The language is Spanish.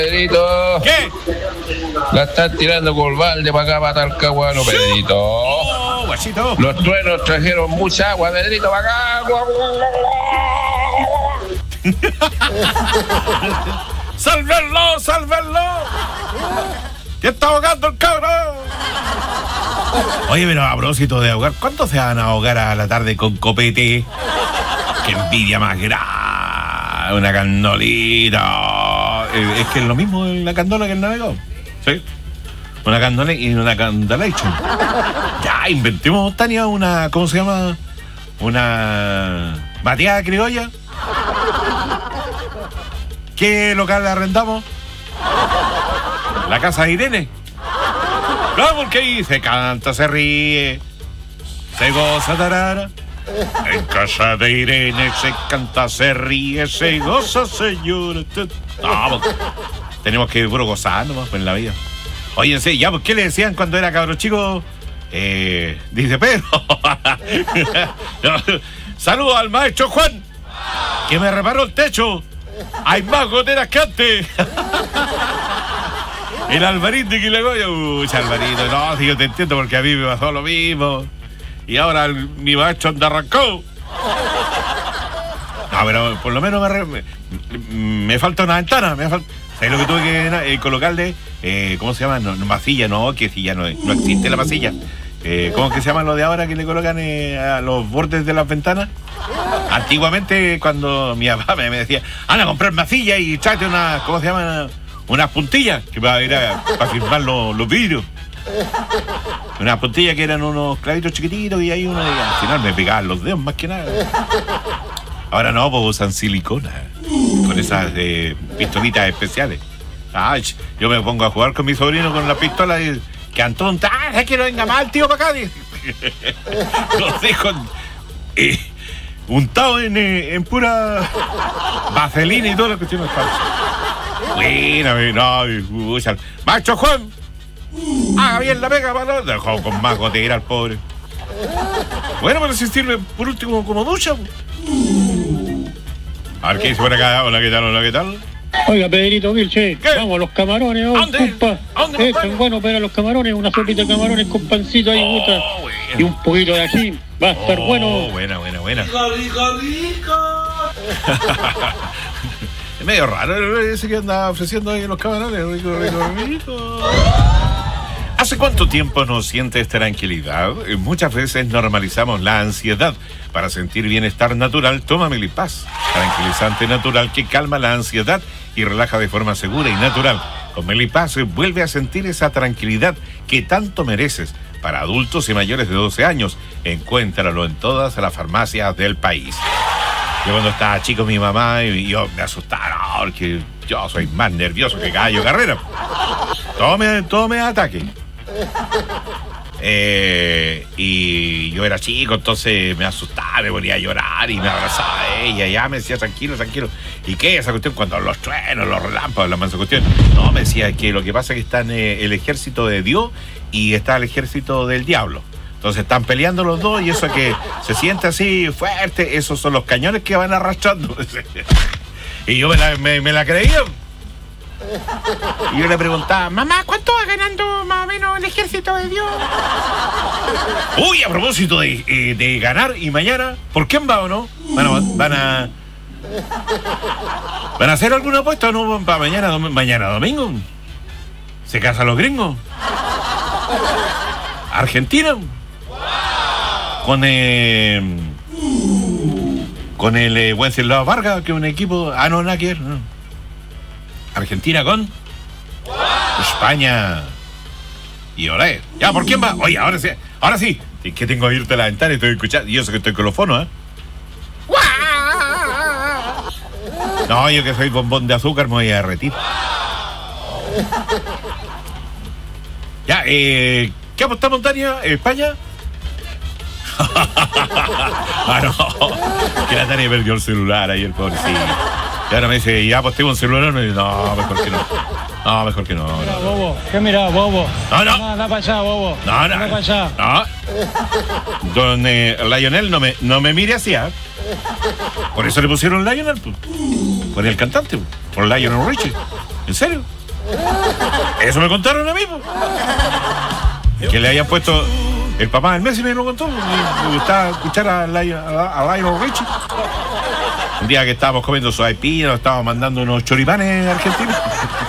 Pedrito. ¿Qué? La están tirando con el balde para acá, para Talcahuano, Pedrito. Oh, guachito. Los truenos trajeron mucha agua, Pedrito, para acá. ¡Sálvenlo, sálvenlo! ¡Ya está ahogando el cabrón! Oye, pero a propósito de ahogar, ¿cuántos se van a ahogar a la tarde con copete? ¡Qué envidia más grande! Una candolita. Es que es lo mismo en la candola que el navegador. ¿Sí? Una candola y una candolation. Ya, inventemos, Tania, una... ¿Cómo se llama? Una... bateada criolla. ¿Qué local arrendamos? La casa de Irene. No, porque ahí se canta, se ríe, se goza, tarara. En casa de Irene se canta, se ríe, se goza, se llora. No, tenemos que puro gozar nomás en la vida. Óyense, ya, ¿qué le decían cuando era cabro chico? Dice Pedro. Saludos al maestro Juan, que me reparó el techo. Hay más goteras que antes. El Alvarito de Quilagoya. Uy, Alvarito, no, si yo te entiendo porque a mí me pasó lo mismo. Y ahora mi maestro anda arrancado. No, pero por lo menos me falta una ventana. ¿Sabes lo que tuve que colocarle? ¿Cómo se llama? No, masilla, no, que si ya no existe la masilla. ¿Cómo que se llama lo de ahora que le colocan a los bordes de las ventanas? Antiguamente, cuando mi papá me decía, anda a comprar masilla y tráete unas, ¿cómo se llama? Unas puntillas que va a ir para firmar los vidrios. Unas puntillas que eran unos clavitos chiquititos y ahí uno, al final me pegaban los dedos más que nada. Ahora no, pues usan silicona con esas pistolitas especiales. Ay, yo me pongo a jugar con mi sobrino con la pistola y que Antón, es que no venga mal, tío, para acá. Los dejo untados en pura vaselina y todo lo que tiene falso. Buena, no, macho Juan, haga bien la pega, para dejó con más gotera al pobre. Bueno, pero si sirve por último como ducha. A ver qué dice por acá. Hola, ¿qué tal? Hola, ¿qué tal? Oiga, Pedrito Vilche, vamos a los camarones, ¿Dónde? ¿Dónde? Están buenos para los camarones, una sopita de camarones con pancito ahí, bueno. Y un poquito de ají, va a estar bueno. Buena. Rico. Es medio raro ese que anda ofreciendo ahí en los camarones. Rico. ¿Hace cuánto tiempo no sientes tranquilidad? Muchas veces normalizamos la ansiedad. Para sentir bienestar natural, toma Melipaz, tranquilizante natural que calma la ansiedad y relaja de forma segura y natural. Con Melipaz vuelve a sentir esa tranquilidad que tanto mereces. Para adultos y mayores de 12 años, encuéntralo en todas las farmacias del país. Yo cuando estaba chico, mi mamá y yo me asustaba, porque yo soy más nervioso que Gallo Carrera. Todo me ataque. Y yo era chico, entonces me asustaba, me ponía a llorar y me abrazaba a ella, y ya me decía tranquilo. ¿Y qué es esa cuestión? Cuando los truenos, los relámpagos, la mansa cuestión. No, me decía que lo que pasa es que están el ejército de Dios y está el ejército del diablo. Entonces están peleando los dos y eso que se siente así fuerte, esos son los cañones que van arrastrando. Y yo me la creía. Y yo le preguntaba, mamá, ¿cuánto va ganando más o menos el ejército de Dios? Uy, a propósito de ganar, y mañana, ¿por quién va o no? ¿Van a hacer alguna apuesta o no para mañana domingo? ¿Se casan los gringos? ¿Argentina? Con el Wenceslao Vargas, que es un equipo... no, nada que ver, no. Argentina con España. Y ahora ya, ¿por quién va? Oye, ahora sí. Es que tengo abierta la ventana y estoy escuchando. Y yo sé que estoy con los fonos, No, yo que soy bombón de azúcar me voy a derretir. Ya, ¿qué apostamos, Tania? ¿España? No, que la Tania perdió el celular ahí, el pobrecito. Y ahora me dice, ya apostemos un celular. Me dice, no, mejor que no. Mira, bobo, ¿qué mira, bobo? No. Anda para allá, bobo. No. Anda para allá. No. Don Lionel no me mire así, Por eso le pusieron Lionel, pues. Por el cantante, por Lionel Richie. ¿En serio? Eso me contaron a mí, po. Que le habían puesto. El papá del Messi me lo contó. Me gustaba escuchar a Lionel Richie. Un día que estábamos comiendo sopaipilla, nos estábamos mandando unos choripanes argentinos.